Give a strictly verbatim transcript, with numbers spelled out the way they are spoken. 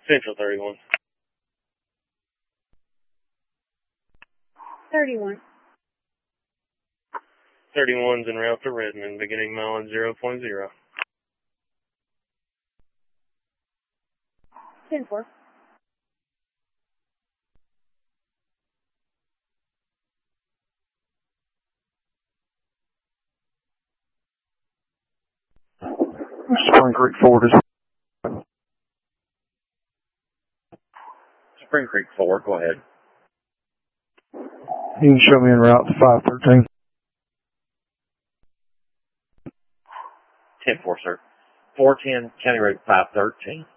Central thirty-one. thirty-one. thirty-one's en route to Redmond, beginning mileage zero point zero. ten four. Spring Creek Ford is. Spring Creek Ford, go ahead. You can show me en route to five thirteen. ten four, sir. four ten County Road five thirteen.